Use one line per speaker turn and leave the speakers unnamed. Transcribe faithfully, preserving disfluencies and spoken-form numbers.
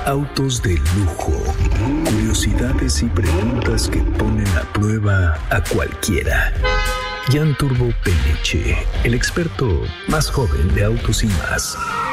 Autos de lujo, curiosidades y preguntas que ponen a prueba a cualquiera. Jan Turbo Peniche, el experto más joven de autos y más.